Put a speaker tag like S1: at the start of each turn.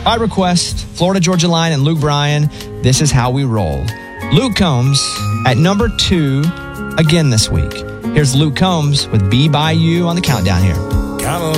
S1: By request, Florida Georgia Line and Luke Bryan, This Is How We Roll. Luke Combs at number 2 again this week. Here's Luke Combs with Be By You on the countdown here.